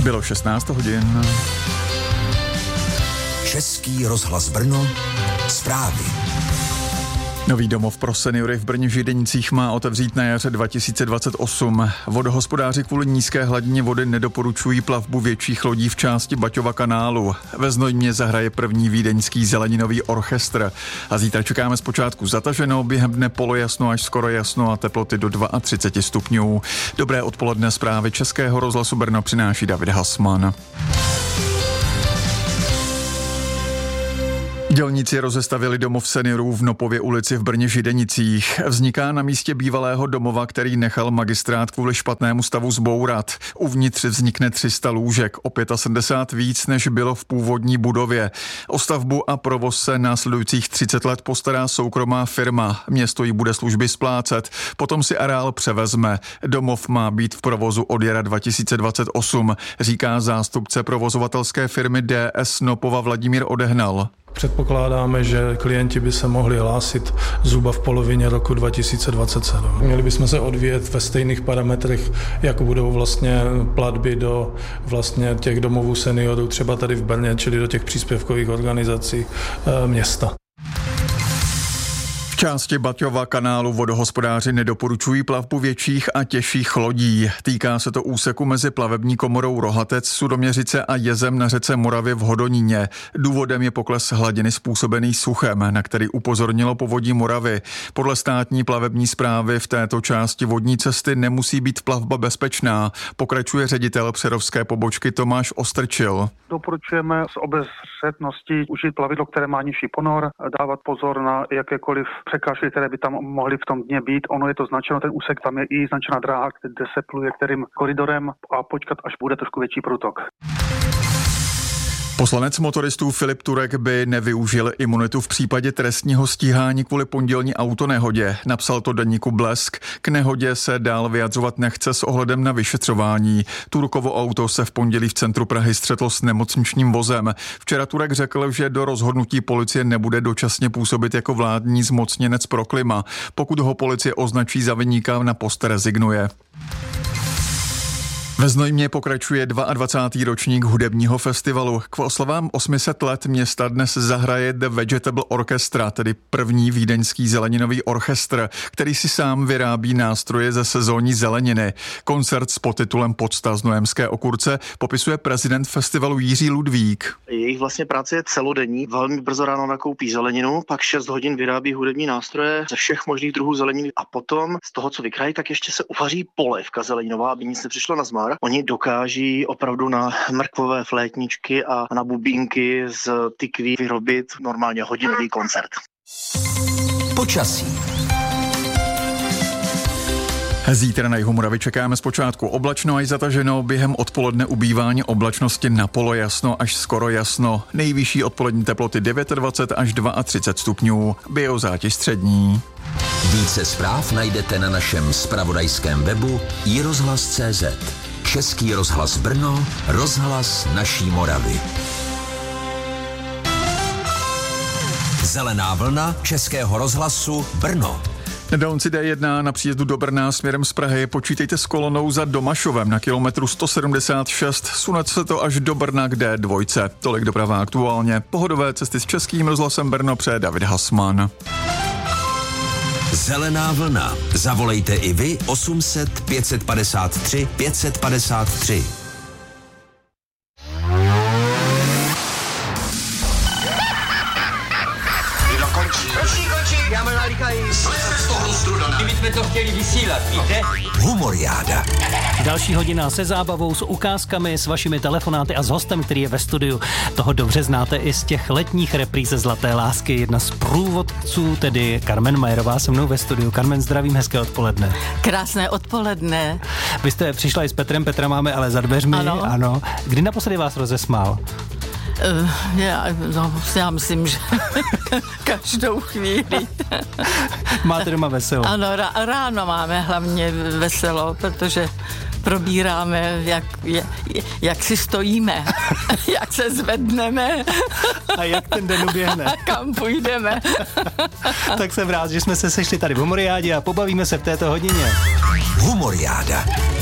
Bylo 16 hodin. Český rozhlas Brno, zprávy. Nový domov pro seniory v Brně Židenicích má otevřít na jaře 2028. Vodohospodáři kvůli nízké hladině vody nedoporučují plavbu větších lodí v části Baťova kanálu. Ve Znojmě zahraje první vídeňský zeleninový orchestr. A zítra čekáme zpočátku zataženo, během dne polojasno až skoro jasno a teploty do 32 stupňů. Dobré odpoledne, zprávy Českého rozhlasu Brno přináší David Hasman. Dělníci rozestavili domov seniorů v Nopově ulici v Brně Židenicích. Vzniká na místě bývalého domova, který nechal magistrát kvůli špatnému stavu zbourat. Uvnitř vznikne 300 lůžek, o 75 víc, než bylo v původní budově. O stavbu a provoz se následujících 30 let postará soukromá firma. Město jí bude služby splácet, potom si areál převezme. Domov má být v provozu od jara 2028, říká zástupce provozovatelské firmy DS Nopova Vladimír Odehnal. Předpokládáme, že klienti by se mohli hlásit zhruba v polovině roku 2027. Měli bychom se odvíjet ve stejných parametrech, jako budou vlastně platby do vlastně těch domovů seniorů, třeba tady v Brně, čili do těch příspěvkových organizací města. V části Baťova kanálu vodohospodáři nedoporučují plavbu větších a těžších lodí. Týká se to úseku mezi plavební komorou Rohatec, Sudoměřice a jezem na řece Moravě v Hodoníně. Důvodem je pokles hladiny způsobený suchem, na který upozornilo Povodí Moravy. Podle státní plavební správy v této části vodní cesty nemusí být plavba bezpečná, pokračuje ředitel přerovské pobočky Tomáš Ostrčil. Doporučujeme s obezřetností užít plavidlo, které má nižší ponor, dávat pozor na jakékoliv překážky, které by tam mohly v tom dně být. Ono je to značeno, ten úsek, tam je i značená dráha, kde se pluje kterým koridorem a počkat, až bude trošku větší průtok. Poslanec motoristů Filip Turek by nevyužil imunitu v případě trestního stíhání kvůli pondělní autonehodě. Napsal to deníku Blesk. K nehodě se dál vyjadřovat nechce s ohledem na vyšetřování. Turkovo auto se v pondělí v centru Prahy střetlo s nemocničním vozem. Včera Turek řekl, že do rozhodnutí policie nebude dočasně působit jako vládní zmocněnec pro klima. Pokud ho policie označí za viníka, na post rezignuje. Ve Znojmě pokračuje 22. ročník hudebního festivalu. K oslavám 800 let města dnes zahraje The Vegetable Orchestra, tedy první vídeňský zeleninový orchestr, který si sám vyrábí nástroje ze sezónní zeleniny. Koncert s podtitulem Pocta znojemské okurce popisuje prezident festivalu Jiří Ludvík. Jejich vlastně práce je celodenní. Velmi brzo ráno nakoupí zeleninu, pak 6 hodin vyrábí hudební nástroje ze všech možných druhů zeleniny a potom z toho, co vykrají, tak ještě se uvaří polévka zeleninová, aby nic nepřišlo na zmar. Oni dokáží opravdu na mrkvové flétničky a na bubínky z tykví vyrobit normálně hodinový koncert. Počasí. Zítra na jihu Moravy čekáme zpočátku oblačno až zataženo, během odpoledne ubývání oblačnosti na polojasno až skoro jasno. Nejvyšší odpolední teploty 29 až 32 stupňů, biozátěž střední. Více zpráv najdete na našem zpravodajském webu iRozhlas.cz. Český rozhlas Brno, rozhlas naší Moravy. Zelená vlna Českého rozhlasu Brno. Na dálnici D1 na příjezdu do Brna směrem z Prahy počítejte s kolonou za Domašovem na kilometru 176. Sune se to až do Brna k D2. Tolik doprava aktuálně. Pohodové cesty s Českým rozhlasem Brno přeje David Hasman. Zelená vlna. Zavolejte i vy 800 553 553. Já mám nalíkají. Kdyby jsme to chtěli vysílat, víte? Humoriáda. Další hodina se zábavou, s ukázkami, s vašimi telefonáty a s hostem, který je ve studiu. Toho dobře znáte i z těch letních repríz Zlaté lásky. Jedna z průvodců, tedy Carmen Majerová, se mnou ve studiu. Carmen, zdravím, hezké odpoledne. Krásné odpoledne. Vy jste přišla i s Petrem, Petra máme ale za dveřmi. Ano. Kdy naposledy vás rozesmál? Já myslím, že každou chvíli. Máte doma veselo? Ano, ráno máme hlavně veselo, protože probíráme, jak si stojíme, jak se zvedneme. A jak ten den uběhne. A kam půjdeme. Tak jsem rád, že jsme se sešli tady v Humoriádě a pobavíme se v této hodině. Humoriáda.